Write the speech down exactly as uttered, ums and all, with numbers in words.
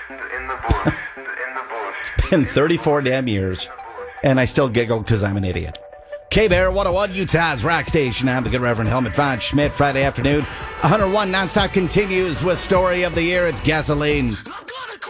in the bush, in the bush. It's been thirty-four damn years, and I still giggle because I'm an idiot. K-Bear, one oh one, Utah's rock station. I'm the good Reverend Helmut Von Schmidt. Friday afternoon, one oh one Nonstop continues with Story of the Year. It's Gasoline.